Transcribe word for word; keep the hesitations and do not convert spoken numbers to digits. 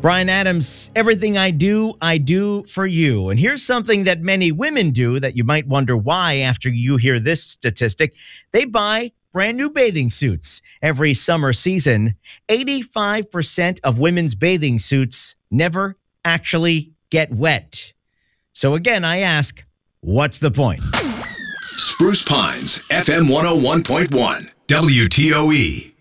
Bryan Adams, everything I do, I do for you. And here's something that many women do that you might wonder why after you hear this statistic. They buy brand new bathing suits every summer season. eighty-five percent of women's bathing suits never actually get wet. So again, I ask, what's the point? Spruce Pines, F M one oh one point one, W T O E.